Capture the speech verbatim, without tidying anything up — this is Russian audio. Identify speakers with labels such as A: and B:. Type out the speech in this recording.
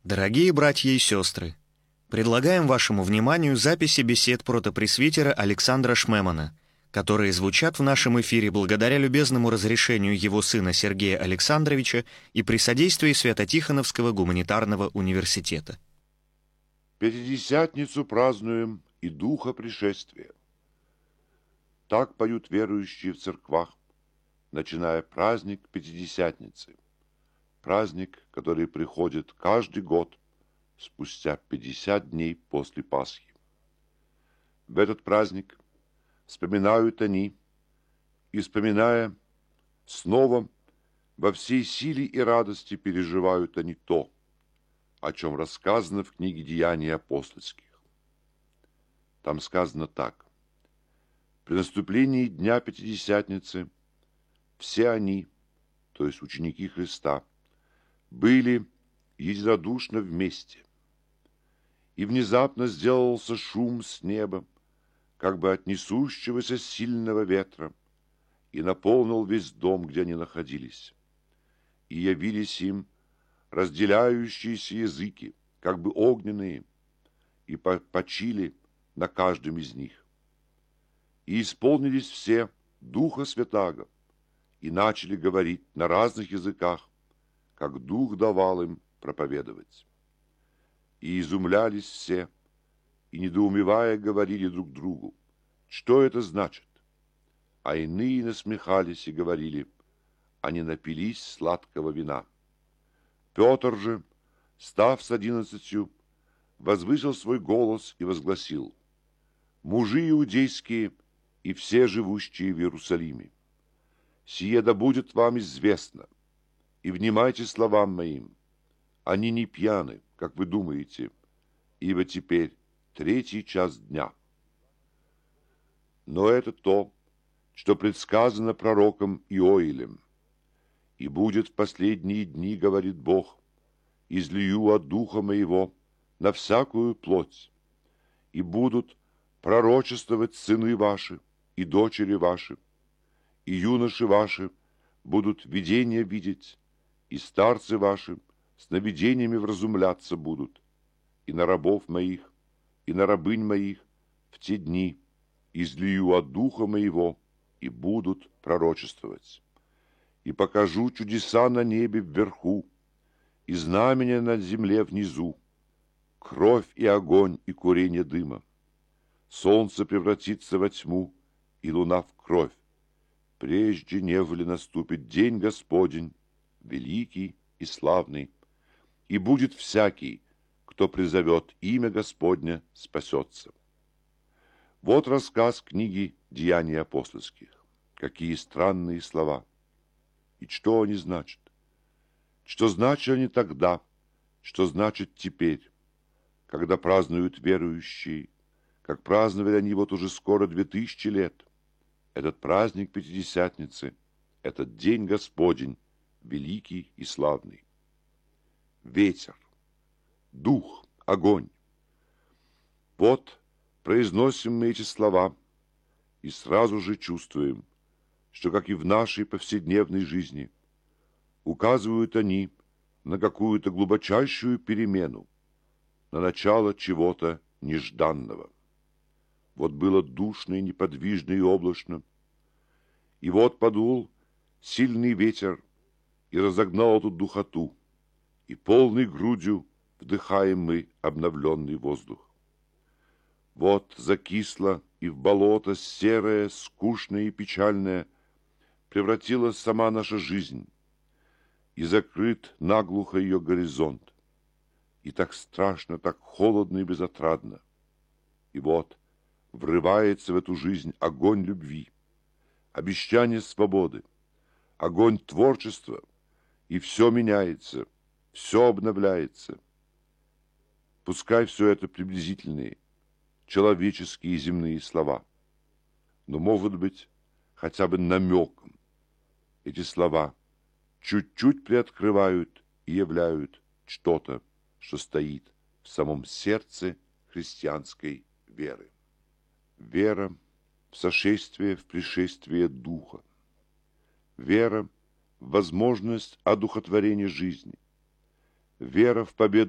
A: Дорогие братья и сестры, предлагаем вашему вниманию записи бесед протопресвитера Александра Шмемана, которые звучат в нашем эфире благодаря любезному разрешению его сына Сергея Александровича и при содействии Свято-Тихоновского гуманитарного университета.
B: Пятидесятницу празднуем и Духа пришествия. Так поют верующие в церквах, начиная праздник Пятидесятницы. Праздник, который приходит каждый год спустя пятьдесят дней после Пасхи. В этот праздник вспоминают они, и, вспоминая, снова во всей силе и радости переживают они то, о чем рассказано в книге «Деяний апостольских». Там сказано так. При наступлении Дня Пятидесятницы все они, то есть ученики Христа, были единодушно вместе. И внезапно сделался шум с неба, как бы от несущегося сильного ветра, и наполнил весь дом, где они находились. И явились им разделяющиеся языки, как бы огненные, и почили на каждом из них. И исполнились все Духа Святаго, и начали говорить на разных языках, как Дух давал им проповедовать. И изумлялись все, и, недоумевая, говорили друг другу, что это значит. А иные насмехались и говорили, они напились сладкого вина. Петр же, став с одиннадцатью, возвысил свой голос и возгласил: «Мужи иудейские и все живущие в Иерусалиме, сие да будет вам известно, и внимайте словам моим. Они не пьяны, как вы думаете, ибо теперь третий час дня. Но это то, что предсказано пророком Иоилем. И будет в последние дни, говорит Бог, излию от Духа моего на всякую плоть, и будут пророчествовать сыны ваши и дочери ваши, и юноши ваши будут видения видеть, и старцы ваши сновидениями вразумляться будут, и на рабов моих, и на рабынь моих в те дни излию от Духа моего, и будут пророчествовать. И покажу чудеса на небе вверху, и знамения на земле внизу, кровь и огонь и курение дыма. Солнце превратится во тьму, и луна в кровь, прежде нежели наступит день Господень, великий и славный, и будет всякий, кто призовет имя Господня, спасется». Вот рассказ книги «Деяний апостольских». Какие странные слова! И что они значат? Что значили они тогда, что значит теперь, когда празднуют верующие, как праздновали они вот уже скоро две тысячи лет, этот праздник Пятидесятницы, этот день Господень, великий и славный. Ветер, дух, огонь. Вот произносим мы эти слова и сразу же чувствуем, что, как и в нашей повседневной жизни, указывают они на какую-то глубочайшую перемену, на начало чего-то нежданного. Вот было душно и неподвижно и облачно, и вот подул сильный ветер и разогнал эту духоту, и полной грудью вдыхаем мы обновленный воздух. Вот закисло и в болото серое, скучное и печальное превратилась сама наша жизнь, и закрыт наглухо ее горизонт, и так страшно, так холодно и безотрадно. И вот врывается в эту жизнь огонь любви, обещание свободы, огонь творчества, и все меняется, все обновляется. Пускай все это приблизительные, человеческие и земные слова, но, может быть, хотя бы намеком эти слова чуть-чуть приоткрывают и являют что-то, что стоит в самом сердце христианской веры. Вера в сошествие, в пришествие Духа. Вера в возможность одухотворения жизни. Вера в победу